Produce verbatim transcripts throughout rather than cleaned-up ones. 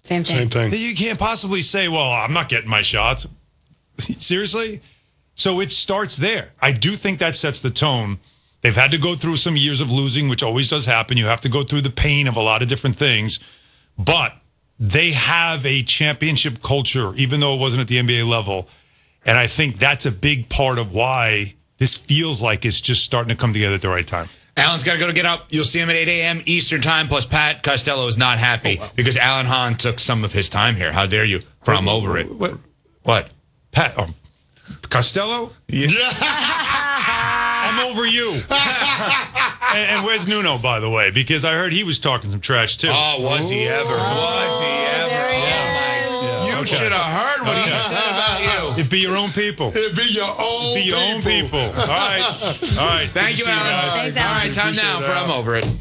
Same thing. Same thing. You can't possibly say, well, I'm not getting my shots. Seriously? So it starts there. I do think that sets the tone. They've had to go through some years of losing, which always does happen. You have to go through the pain of a lot of different things. But they have a championship culture, even though it wasn't at the N B A level. And I think that's a big part of why this feels like it's just starting to come together at the right time. Alan's got to go to get up. You'll see him at eight a.m. Eastern time. Plus, Pat Costello is not happy oh, wow. because Alan Hahn took some of his time here. How dare you? From over it. What? What? Pat um, Costello? Yeah. I'm over you. and, and where's Nuno, by the way? Because I heard he was talking some trash, too. Oh, was he ever? Oh, was he ever? There he oh, is. You okay. should have heard what okay. he said about you. It'd be your own people. It'd be your own It'd be your people. own people. All right. All right. Thank you, Alan. Thanks, All Alan. right, time now for I'm Over It.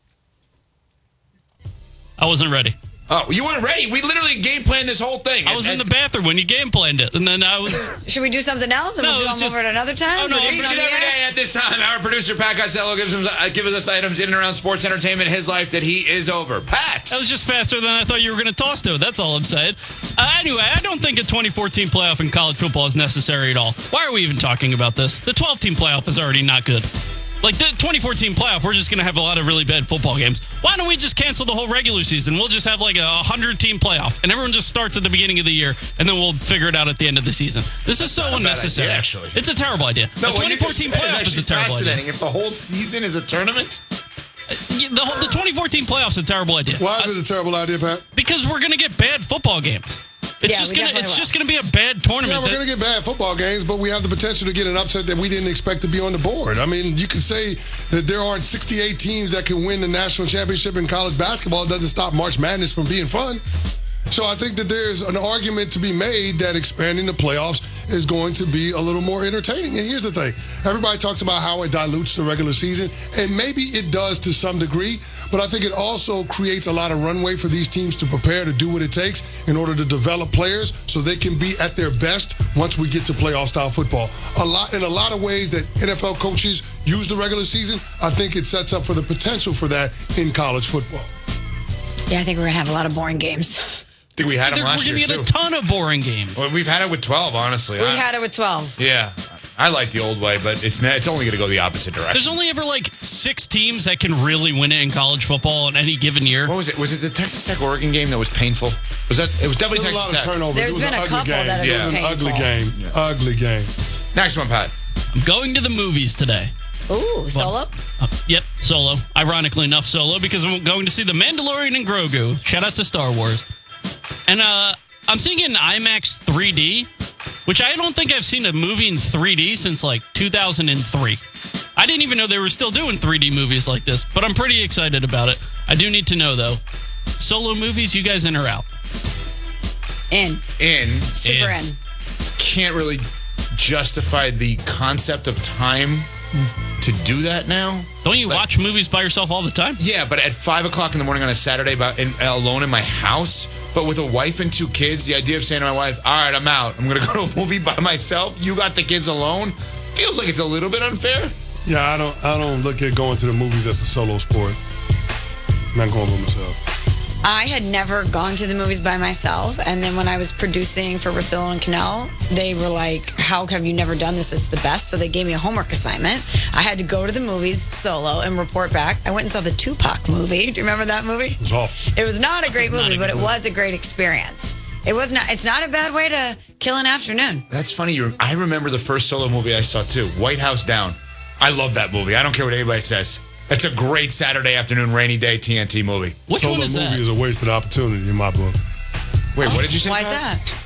I wasn't ready. Oh, you weren't ready? We literally game planned this whole thing. I was in the bathroom when you game planned it, and then I was... Should we do something else? And No, we'll do it's them just- over at another time? Oh, no, Produce I'm Each it and on the every air? day at this time, our producer, Pat Costello, gives, him, uh, gives us items in and around sports entertainment, his life that he is over. Pat! That was just faster than I thought you were going to toss to it. That's all I'm saying. Uh, anyway, I don't think a twenty fourteen playoff in college football is necessary at all. Why are we even talking about this? The twelve-team playoff is already not good. Like, the twenty fourteen playoff, we're just going to have a lot of really bad football games. Why don't we just cancel the whole regular season? We'll just have, like, a one hundred-team playoff, and everyone just starts at the beginning of the year, and then we'll figure it out at the end of the season. This is so not a bad unnecessary. idea, actually. It's a terrible idea. No, the what you twenty just fourteen said playoff is, actually a terrible fascinating. idea. If the whole season is a tournament? Yeah, the, whole, the twenty fourteen playoff is a terrible idea. Why is it a terrible idea, Pat? Because we're going to get bad football games. It's Yeah, just we gonna definitely it's will. just gonna be a bad tournament. Yeah, we're that- going to get bad football games, but we have the potential to get an upset that we didn't expect to be on the board. I mean, you can say that there aren't sixty-eight teams that can win the national championship in college basketball. It doesn't stop March Madness from being fun. So I think that there's an argument to be made that expanding the playoffs is going to be a little more entertaining. And here's the thing. Everybody talks about how it dilutes the regular season, and maybe it does to some degree, but I think it also creates a lot of runway for these teams to prepare to do what it takes in order to develop players so they can be at their best once we get to playoff-style football. A lot In a lot of ways that N F L coaches use the regular season, I think it sets up for the potential for that in college football. Yeah, I think we're going to have a lot of boring games. I think we had them We're last gonna year, get too. a ton of boring games. Well, we've had it with twelve, honestly. We've I- had it with twelve. Yeah. I like the old way, but it's it's only going to go the opposite direction. There's only ever like six teams that can really win it in college football in any given year. What was it? Was it the Texas Tech Oregon game that was painful? Was that? It was definitely There was a lot Texas of Tech. turnovers. There's it was been an a ugly couple game. that have It been was an painful. ugly game. Ugly game. Next one, Pat. I'm going to the movies today. Ooh, solo? Uh, yep, solo. Ironically enough, solo because I'm going to see The Mandalorian and Grogu. Shout out to Star Wars. And uh, I'm seeing it in IMAX three D, which I don't think I've seen a movie in three D since like two thousand three. I didn't even know they were still doing three D movies like this, but I'm pretty excited about it. I do need to know, though, solo movies, you guys in or out? In. In. Super In. in. Can't really justify the concept of time to do that now. Don't you Like- watch movies by yourself all the time? Yeah, but at five o'clock in the morning on a Saturday, about in, alone in my house, but with a wife and two kids, the idea of saying to my wife, "All right, I'm out. I'm going to go to a movie by myself. You got the kids alone," feels like it's a little bit unfair. Yeah, I don't I don't look at going to the movies as a solo sport. I'm not going by myself. I had never gone to the movies by myself, and then when I was producing for Russillo and Cannell, they were like, how have you never done this? It's the best. So they gave me a homework assignment. I had to go to the movies solo and report back. I went and saw the Tupac movie. Do you remember that movie? It was awful. It was not a great not movie, a but good it movie. was a great experience. It was not. It's not a bad way to kill an afternoon. That's funny. You, I remember the first solo movie I saw too, White House Down. I love that movie. I don't care what anybody says. It's a great Saturday afternoon, rainy day T N T movie. Which Solo one is movie that? is a wasted opportunity in my book. Wait, what did you say? Why is Pat? that?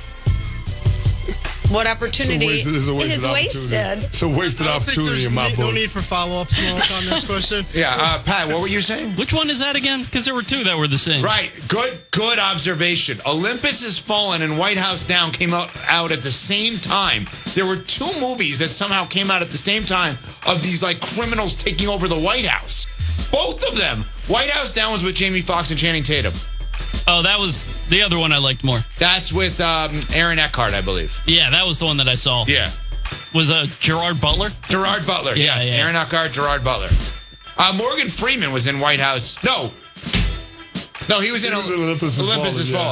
What opportunity It's a wasted, it's a wasted is opportunity. wasted? It's a wasted I don't think opportunity there's in my ne- book. no need for follow-ups Smoke, on this question. Yeah, uh, Pat, what were you saying? Which one is that again? Because there were two that were the same. Right, good, good observation. Olympus Has Fallen and White House Down came out, out at the same time. There were two movies that somehow came out at the same time of these like criminals taking over the White House. Both of them. White House Down was with Jamie Foxx and Channing Tatum. Oh, that was the other one I liked more. That's with um, Aaron Eckhart, I believe. Yeah, that was the one that I saw. Yeah. Was uh, Gerard Butler? Gerard Butler. Yeah, yes. yeah. Aaron Eckhart, Gerard Butler. Uh, Morgan Freeman was in White House. No. No, he was in He was in Olympus Has Olympus Fallen, Has yeah. Fallen.